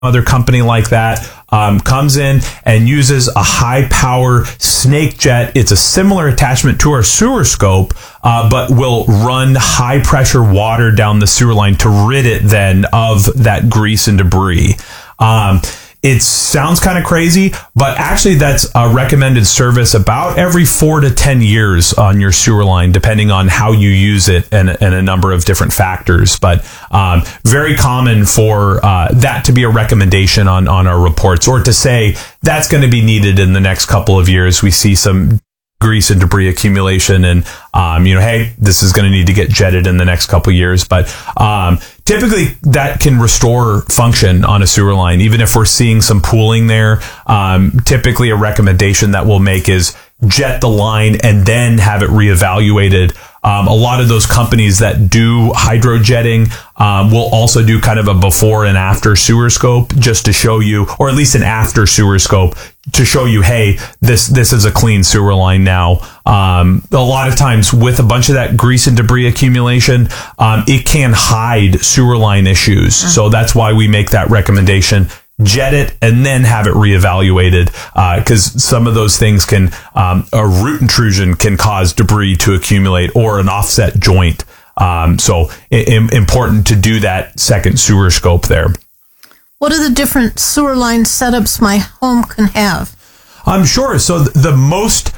other company like that, comes in and uses a high power snake jet. It's a similar attachment to our sewer scope, but will run high pressure water down the sewer line to rid it then of that grease and debris. It sounds kind of crazy, but actually that's a recommended service about every 4 to 10 years on your sewer line, depending on how you use it and a number of different factors. But very common for that to be a recommendation on our reports, or to say that's going to be needed in the next couple of years. We see some grease and debris accumulation, and hey, this is going to need to get jetted in the next couple of years. But typically that can restore function on a sewer line, even if we're seeing some pooling there. Typically a recommendation that we'll make is jet the line and then have it reevaluated. A lot of those companies that do hydrojetting will also do kind of a before and after sewer scope, just to show you, or at least an after sewer scope to show you, hey, this is a clean sewer line now. A lot of times with a bunch of that grease and debris accumulation, it can hide sewer line issues. So that's why we make that recommendation. Jet it and then have it reevaluated, because some of those things can, a root intrusion can cause debris to accumulate, or an offset joint. So important to do that second sewer scope there. What are the different sewer line setups my home can have? Sure. So the most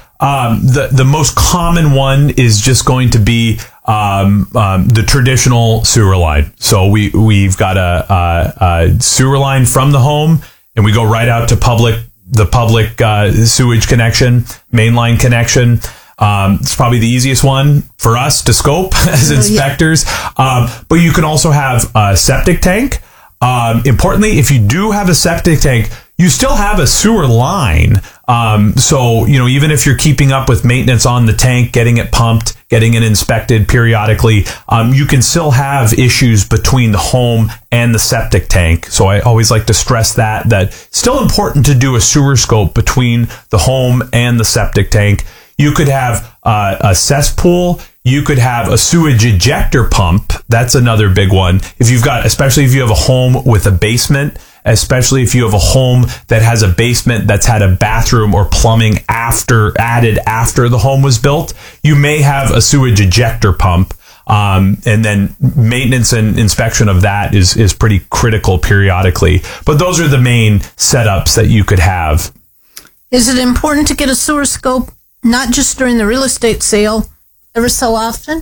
common one is just going to be the traditional sewer line. So we've got a sewer line from the home, and we go right out to the public sewage connection, mainline connection. It's probably the easiest one for us to scope as inspectors. But you can also have a septic tank. Importantly, if you do have a septic tank, you still have a sewer line. So, even if you're keeping up with maintenance on the tank, getting it pumped, getting it inspected periodically, you can still have issues between the home and the septic tank. So I always like to stress that it's still important to do a sewer scope between the home and the septic tank. You could have a cesspool. You could have a sewage ejector pump. That's another big one. Especially if you have a home with a basement, especially if you have a home that has a basement that's had a bathroom or plumbing added after the home was built, you may have a sewage ejector pump. And then maintenance and inspection of that is pretty critical periodically. But those are the main setups that you could have. Is it important to get a sewer scope, not just during the real estate sale, ever so often?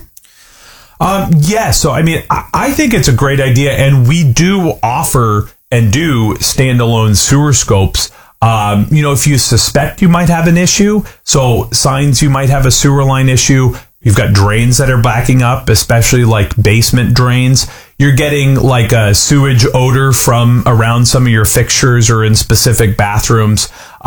Yes. So, I think it's a great idea, and we do offer and do standalone sewer scopes. If you suspect you might have an issue, so signs you might have a sewer line issue, you've got drains that are backing up, especially like basement drains. You're getting like a sewage odor from around some of your fixtures or in specific bathrooms.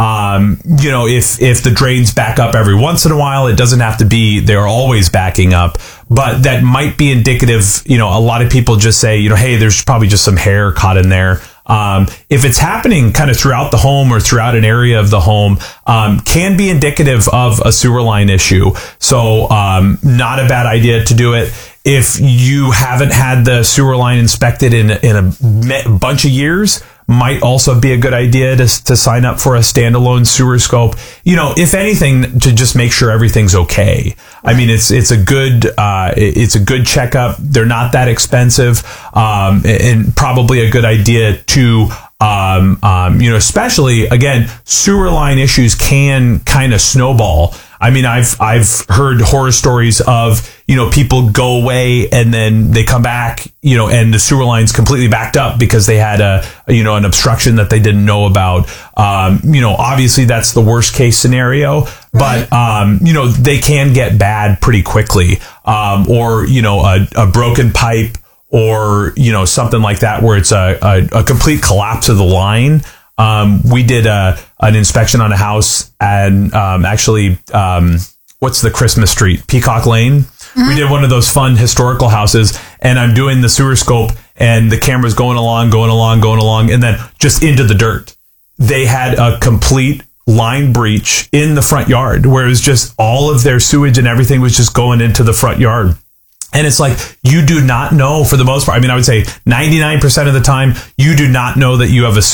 If the drains back up every once in a while, it doesn't have to be they're always backing up, but that might be indicative. A lot of people just say, hey, there's probably just some hair caught in there. If it's happening kind of throughout the home or throughout an area of the home, can be indicative of a sewer line issue. So, not a bad idea to do it. If you haven't had the sewer line inspected in a bunch of years, might also be a good idea to sign up for a standalone sewer scope. If anything, to just make sure everything's okay. It's a good checkup. They're not that expensive, and probably a good idea to, especially again, sewer line issues can kind of snowball. I've heard horror stories of, people go away and then they come back, and the sewer line's completely backed up because they had an obstruction that they didn't know about. Obviously that's the worst case scenario, but, they can get bad pretty quickly. Or, a broken pipe, or, something like that where it's a complete collapse of the line. We did an inspection on a house, and what's the Christmas street? Peacock Lane. Mm-hmm. We did one of those fun historical houses, and I'm doing the sewer scope, and the camera's going along, and then just into the dirt. They had a complete line breach in the front yard, where it was just all of their sewage and everything was just going into the front yard. And it's like, you do not know for the most part. I mean, I would say 99% of the time, you do not know that you have a